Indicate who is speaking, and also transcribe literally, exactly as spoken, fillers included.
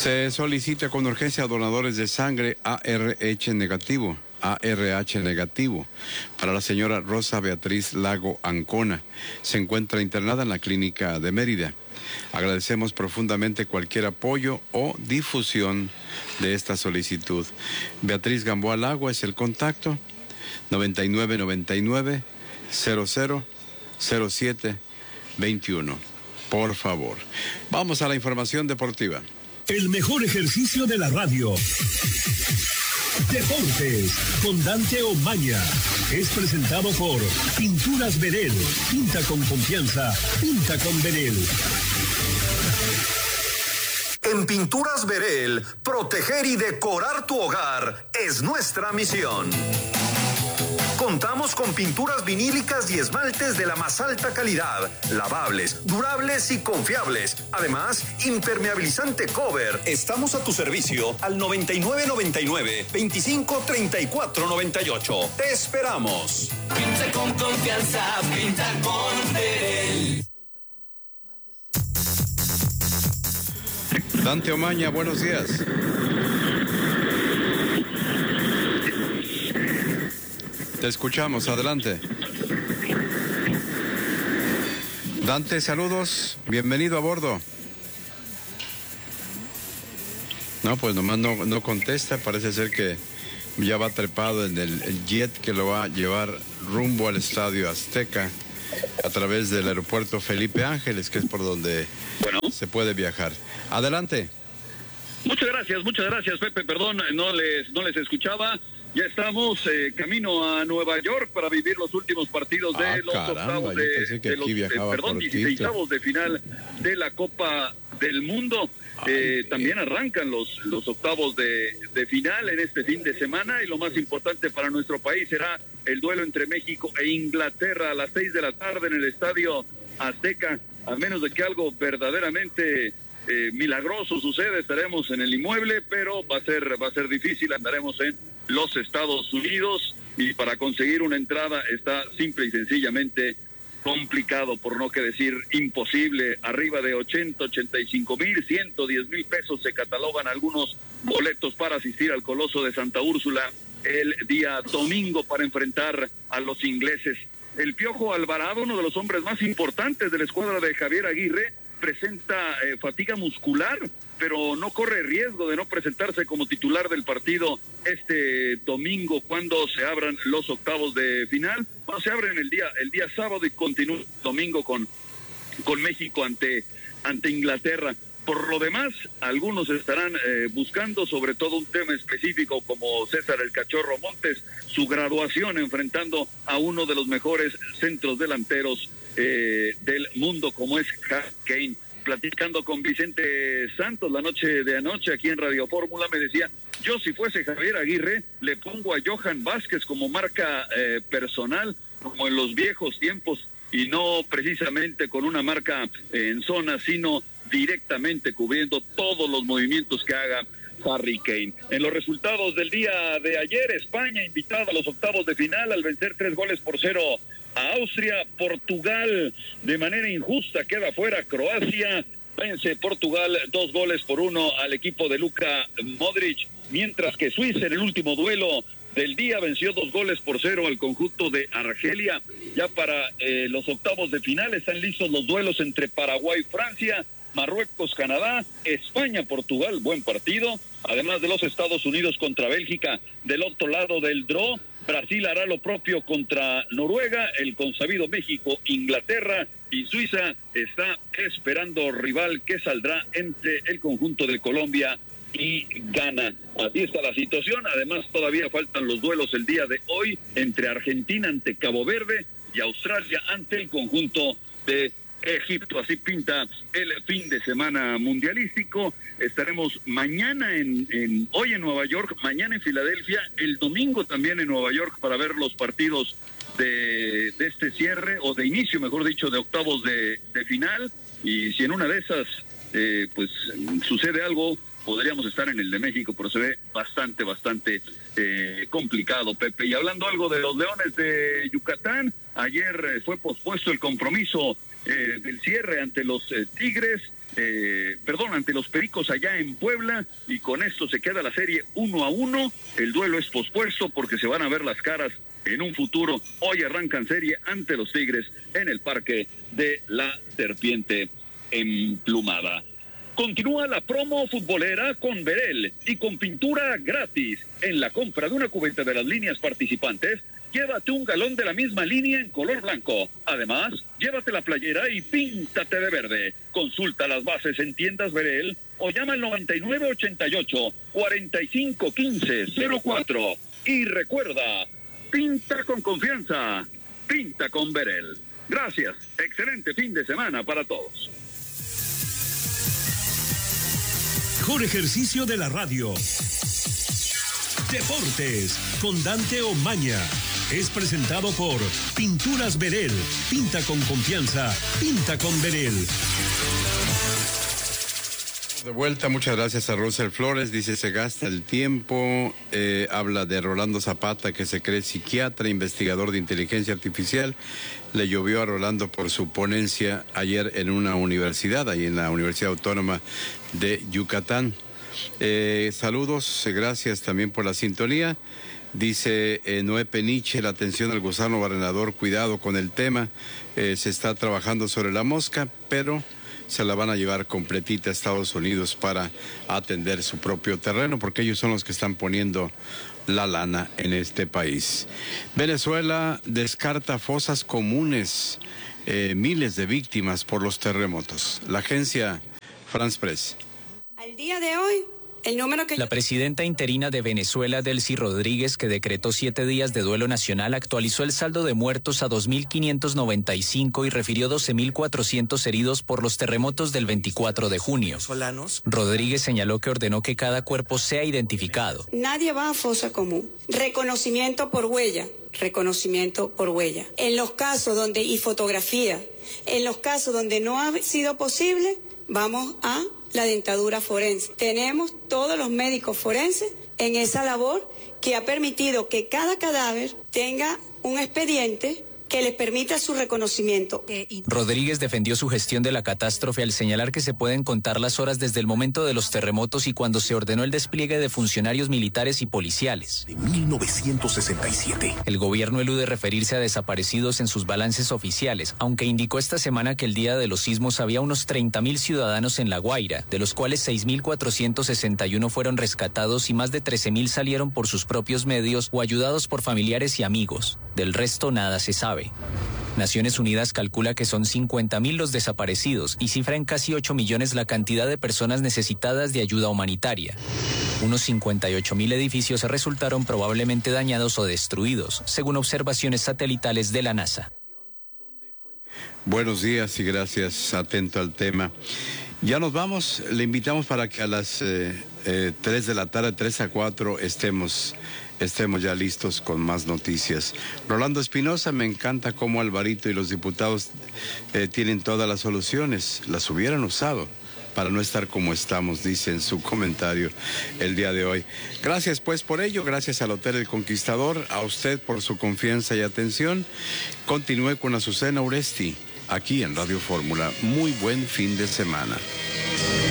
Speaker 1: Se solicita con urgencia a donadores de sangre A R H negativo, A R H negativo, para la señora Rosa Beatriz Lago Ancona. Se encuentra internada en la clínica de Mérida. Agradecemos profundamente cualquier apoyo o difusión de esta solicitud. Beatriz Gamboa Lago es el contacto, noventa y nueve noventa y nueve cero cero cero siete veintiuno. Por favor. Vamos a la información deportiva.
Speaker 2: El mejor ejercicio de la radio. Deportes con Dante Omaña. Es presentado por Pinturas Verel. Pinta con confianza. Pinta con Verel.
Speaker 3: En Pinturas Verel, proteger y decorar tu hogar es nuestra misión. Contamos con pinturas vinílicas y esmaltes de la más alta calidad, lavables, durables y confiables. Además, impermeabilizante cover. Estamos a tu servicio al noventa y nueve noventa y nueve veinticinco treinta y cuatro noventa y ocho. Te esperamos.
Speaker 4: Pinta con confianza, pinta con Verel.
Speaker 1: Dante Omaña, buenos días. Te escuchamos, adelante. Dante, saludos, bienvenido a bordo. No, pues nomás no, no contesta, parece ser que ya va trepado en el, el jet que lo va a llevar rumbo al Estadio Azteca a través del aeropuerto Felipe Ángeles, que es por donde
Speaker 5: bueno.
Speaker 1: se puede viajar. Adelante.
Speaker 5: Muchas gracias, muchas gracias, Pepe, perdón, no les, no les escuchaba. Ya estamos eh, camino a Nueva York para vivir los últimos partidos de
Speaker 1: ah,
Speaker 5: los
Speaker 1: caramba,
Speaker 5: octavos de, de los, eh, perdón, dieciseisavos de final de la Copa del Mundo. Eh, también arrancan los, los octavos de, de final en este fin de semana y lo más importante para nuestro país será el duelo entre México e Inglaterra a las seis de la tarde en el Estadio Azteca. A menos de que algo verdaderamente eh, milagroso suceda, estaremos en el inmueble, pero va a ser, va a ser difícil, andaremos en los Estados Unidos y para conseguir una entrada está simple y sencillamente complicado, por no que decir imposible. Arriba de ochenta, ochenta y cinco mil, ciento diez mil pesos se catalogan algunos boletos para asistir al Coloso de Santa Úrsula el día domingo para enfrentar a los ingleses. El Piojo Alvarado, uno de los hombres más importantes de la escuadra de Javier Aguirre, presenta eh, fatiga muscular, pero no corre riesgo de no presentarse como titular del partido este domingo cuando se abran los octavos de final. Bueno, se abren el día el día sábado y continúa el domingo con, con México ante, ante Inglaterra. Por lo demás, algunos estarán eh, buscando sobre todo un tema específico como César el Cachorro Montes, su graduación enfrentando a uno de los mejores centros delanteros eh, del mundo como es Harry Kane. Platicando con Vicente Santos la noche de anoche aquí en Radio Fórmula, me decía, yo si fuese Javier Aguirre, le pongo a Johan Vázquez como marca eh, personal, como en los viejos tiempos, y no precisamente con una marca eh, en zona, sino directamente cubriendo todos los movimientos que haga Harry Kane. En los resultados del día de ayer, España invitada a los octavos de final al vencer tres goles por cero a Austria. Portugal de manera injusta queda fuera. Croacia vence Portugal dos goles por uno al equipo de Luka Modric, mientras que Suiza en el último duelo del día venció dos goles por cero al conjunto de Argelia. Ya para eh, los octavos de final están listos los duelos entre Paraguay y Francia, Marruecos, Canadá, España, Portugal, buen partido, además de los Estados Unidos contra Bélgica. Del otro lado del draw, Brasil hará lo propio contra Noruega, el consabido México, Inglaterra y Suiza está esperando rival que saldrá entre el conjunto de Colombia y Ghana. Así está la situación, además todavía faltan los duelos el día de hoy entre Argentina ante Cabo Verde y Australia ante el conjunto de Egipto. Así pinta el fin de semana mundialístico. Estaremos mañana en, en hoy en Nueva York, mañana en Filadelfia, el domingo también en Nueva York para ver los partidos de, de este cierre, o de inicio, mejor dicho, de octavos de, de final. Y si en una de esas eh, pues sucede algo, podríamos estar en el de México, pero se ve bastante, bastante eh, complicado, Pepe. Y hablando algo de los Leones de Yucatán, ayer eh, fue pospuesto el compromiso eh, del cierre ante los eh, Tigres. eh, perdón, ante los Pericos allá en Puebla, y con esto se queda la serie uno a uno. El duelo es pospuesto porque se van a ver las caras en un futuro. Hoy arrancan serie ante los Tigres en el Parque de la Serpiente Emplumada. Continúa la promo futbolera con Verel y con pintura gratis. En la compra de una cubeta de las líneas participantes, llévate un galón de la misma línea en color blanco. Además, llévate la playera y píntate de verde. Consulta las bases en tiendas Verel o llama al noventa y nueve ochenta y ocho, cuarenta y cinco quince cero cuatro. Y recuerda, pinta con confianza, pinta con Verel. Gracias, excelente fin de semana para todos.
Speaker 2: Mejor ejercicio de la radio. Deportes con Dante Omaña. Es presentado por Pinturas Verel. Pinta con confianza. Pinta con Verel.
Speaker 1: De vuelta, muchas gracias a Rosel Flores. Dice, se gasta el tiempo. Eh, habla de Rolando Zapata, que se cree psiquiatra, investigador de inteligencia artificial. Le llovió a Rolando por su ponencia ayer en una universidad, ahí en la Universidad Autónoma de Yucatán. Eh, saludos, gracias también por la sintonía. Dice eh, Noé Peniche, la atención al gusano barrenador, cuidado con el tema. Eh, se está trabajando sobre la mosca, pero se la van a llevar completita a Estados Unidos para atender su propio terreno, porque ellos son los que están poniendo la lana en este país. Venezuela descarta fosas comunes, eh, miles de víctimas por los terremotos. La agencia France Press.
Speaker 6: Al día de hoy, el número que...
Speaker 7: La presidenta interina de Venezuela, Delcy Rodríguez, que decretó siete días de duelo nacional, actualizó el saldo de muertos a dos mil quinientos noventa y cinco y refirió doce mil cuatrocientos heridos por los terremotos del veinticuatro de junio. Rodríguez señaló que ordenó que cada cuerpo sea identificado.
Speaker 6: Nadie va a fosa común. Reconocimiento por huella. Reconocimiento por huella. En los casos donde, y fotografía, en los casos donde no ha sido posible, vamos a la dentadura forense. Tenemos todos los médicos forenses en esa labor que ha permitido que cada cadáver tenga un expediente que les permita su reconocimiento.
Speaker 7: Rodríguez defendió su gestión de la catástrofe al señalar que se pueden contar las horas desde el momento de los terremotos y cuando se ordenó el despliegue de funcionarios militares y policiales.
Speaker 2: De mil novecientos sesenta y siete.
Speaker 7: El gobierno elude referirse a desaparecidos en sus balances oficiales, aunque indicó esta semana que el día de los sismos había unos treinta mil ciudadanos en La Guaira, de los cuales seis mil cuatrocientos sesenta y uno fueron rescatados y más de trece mil salieron por sus propios medios o ayudados por familiares y amigos. Del resto nada se sabe. Naciones Unidas calcula que son cincuenta mil los desaparecidos y cifra en casi ocho millones la cantidad de personas necesitadas de ayuda humanitaria. Unos cincuenta y ocho mil edificios resultaron probablemente dañados o destruidos, según observaciones satelitales de la NASA.
Speaker 1: Buenos días y gracias, atento al tema. Ya nos vamos, le invitamos para que a las eh, eh, tres de la tarde, tres a cuatro, estemos... estemos ya listos con más noticias. Rolando Espinosa, me encanta cómo Alvarito y los diputados eh, tienen todas las soluciones. Las hubieran usado para no estar como estamos, dice en su comentario el día de hoy. Gracias pues por ello, gracias al Hotel El Conquistador, a usted por su confianza y atención. Continúe con Azucena Uresti, aquí en Radio Fórmula. Muy buen fin de semana.